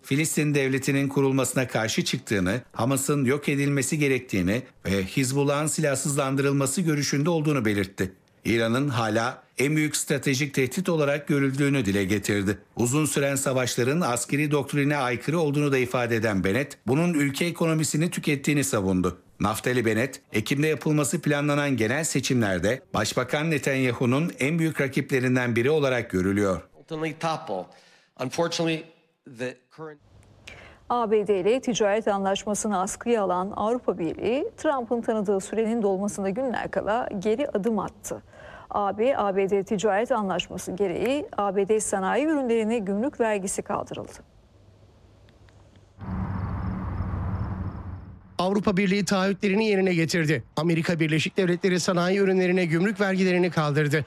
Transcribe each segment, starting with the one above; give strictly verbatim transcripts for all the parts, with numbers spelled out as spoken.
Filistin devletinin kurulmasına karşı çıktığını, Hamas'ın yok edilmesi gerektiğini ve Hizbullah'ın silahsızlandırılması görüşünde olduğunu belirtti. İran'ın hala en büyük stratejik tehdit olarak görüldüğünü dile getirdi. Uzun süren savaşların askeri doktrine aykırı olduğunu da ifade eden Bennett, bunun ülke ekonomisini tükettiğini savundu. Naftali Bennett, Ekim'de yapılması planlanan genel seçimlerde Başbakan Netanyahu'nun en büyük rakiplerinden biri olarak görülüyor. A B D ile ticaret anlaşmasını askıya alan Avrupa Birliği, Trump'ın tanıdığı sürenin dolmasına günler kala geri adım attı. A B, A B D ticaret anlaşması gereği A B D sanayi ürünlerine gümrük vergisi kaldırıldı. Avrupa Birliği taahhütlerini yerine getirdi. Amerika Birleşik Devletleri sanayi ürünlerine gümrük vergilerini kaldırdı.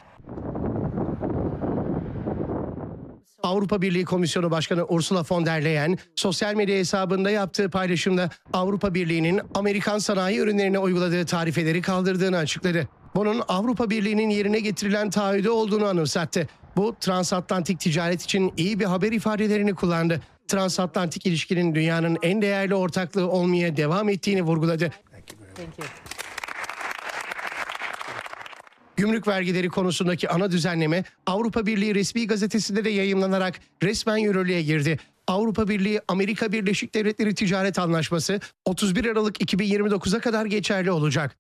Avrupa Birliği Komisyonu Başkanı Ursula von der Leyen sosyal medya hesabında yaptığı paylaşımda Avrupa Birliği'nin Amerikan sanayi ürünlerine uyguladığı tarifeleri kaldırdığını açıkladı. Bunun Avrupa Birliği'nin yerine getirilen taahhüdü olduğunu anımsattı. Bu transatlantik ticaret için iyi bir haber ifadelerini kullandı. Transatlantik ilişkinin dünyanın en değerli ortaklığı olmaya devam ettiğini vurguladı. Gümrük vergileri konusundaki ana düzenleme Avrupa Birliği resmi gazetesinde de yayımlanarak resmen yürürlüğe girdi. Avrupa Birliği Amerika Birleşik Devletleri Ticaret Anlaşması otuz bir Aralık iki bin yirmi dokuza kadar geçerli olacak.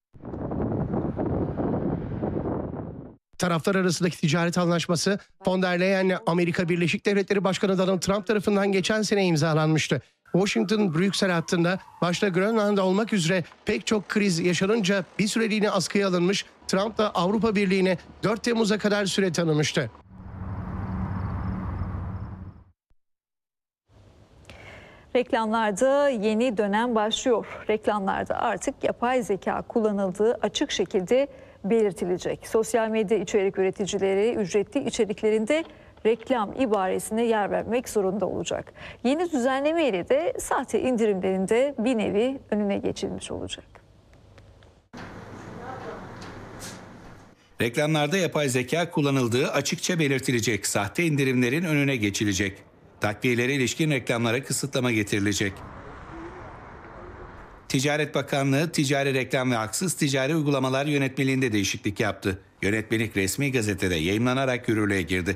Taraflar arasındaki ticaret anlaşması von der Leyen'le Amerika Birleşik Devletleri Başkanı Donald Trump tarafından geçen sene imzalanmıştı. Washington-Brüksel hattında başta Grönland'da olmak üzere pek çok kriz yaşanınca bir süreliğine askıya alınmış, Trump da Avrupa Birliği'ne dört Temmuz'a kadar süre tanımıştı. Reklamlarda yeni dönem başlıyor. Reklamlarda artık yapay zeka kullanıldığı açık şekilde belirtilecek. Sosyal medya içerik üreticileri ücretli içeriklerinde reklam ibaresine yer vermek zorunda olacak. Yeni düzenleme ile de sahte indirimlerinde bir nevi önüne geçilmiş olacak. Reklamlarda yapay zeka kullanıldığı açıkça belirtilecek, sahte indirimlerin önüne geçilecek. Takviyelere ilişkin reklamlara kısıtlama getirilecek. Ticaret Bakanlığı, ticari reklam ve haksız ticari uygulamalar yönetmeliğinde değişiklik yaptı. Yönetmelik resmi gazetede yayımlanarak yürürlüğe girdi.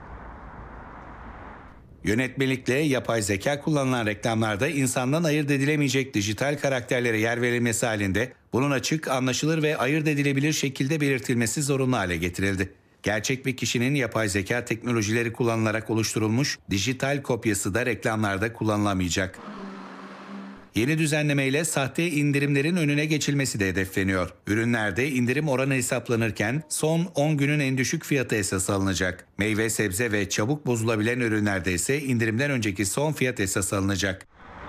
Yönetmelikle yapay zeka kullanılan reklamlarda insandan ayırt edilemeyecek dijital karakterlere yer verilmesi halinde bunun açık, anlaşılır ve ayırt edilebilir şekilde belirtilmesi zorunlu hale getirildi. Gerçek bir kişinin yapay zeka teknolojileri kullanılarak oluşturulmuş dijital kopyası da reklamlarda kullanılamayacak. Yeni düzenlemeyle sahte indirimlerin önüne geçilmesi de hedefleniyor. Ürünlerde indirim oranı hesaplanırken son on günün en düşük fiyatı esas alınacak. Meyve, sebze ve çabuk bozulabilen ürünlerde ise indirimden önceki son fiyat esas alınacak.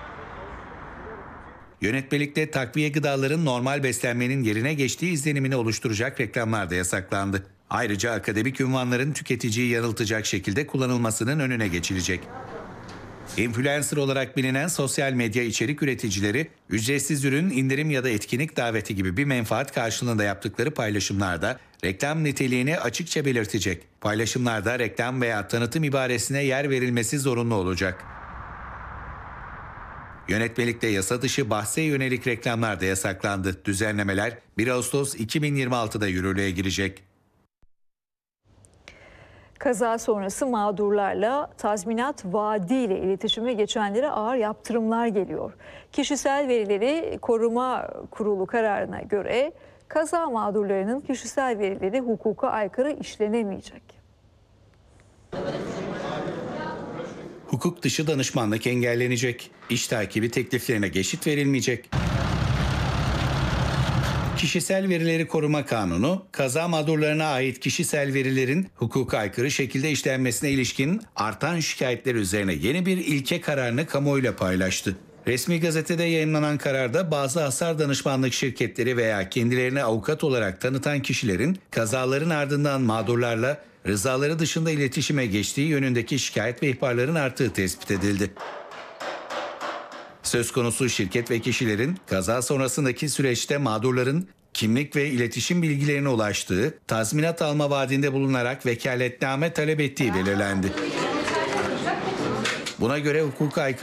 Yönetmelikte takviye gıdaların normal beslenmenin yerine geçtiği izlenimini oluşturacak reklamlar da yasaklandı. Ayrıca akademik ünvanların tüketiciyi yanıltacak şekilde kullanılmasının önüne geçilecek. Influencer olarak bilinen sosyal medya içerik üreticileri, ücretsiz ürün, indirim ya da etkinlik daveti gibi bir menfaat karşılığında yaptıkları paylaşımlarda reklam niteliğini açıkça belirtecek. Paylaşımlarda reklam veya tanıtım ibaresine yer verilmesi zorunlu olacak. Yönetmelikte yasa dışı bahse yönelik reklamlar da yasaklandı. Düzenlemeler bir Ağustos iki bin yirmi altıda yürürlüğe girecek. Kaza sonrası mağdurlarla tazminat vaadiyle iletişime geçenlere ağır yaptırımlar geliyor. Kişisel Verileri Koruma Kurulu kararına göre kaza mağdurlarının kişisel verileri hukuka aykırı işlenemeyecek. Hukuk dışı danışmanlık engellenecek. İş takibi tekliflerine geçit verilmeyecek. Kişisel Verileri Koruma Kanunu, kaza mağdurlarına ait kişisel verilerin hukuka aykırı şekilde işlenmesine ilişkin artan şikayetler üzerine yeni bir ilke kararını kamuoyuyla paylaştı. Resmi gazetede yayımlanan kararda bazı hasar danışmanlık şirketleri veya kendilerini avukat olarak tanıtan kişilerin kazaların ardından mağdurlarla rızaları dışında iletişime geçtiği yönündeki şikayet ve ihbarların arttığı tespit edildi. Söz konusu şirket ve kişilerin kaza sonrasındaki süreçte mağdurların kimlik ve iletişim bilgilerine ulaştığı, tazminat alma vaadinde bulunarak vekaletname talep ettiği belirlendi. Buna göre hukuka aykırı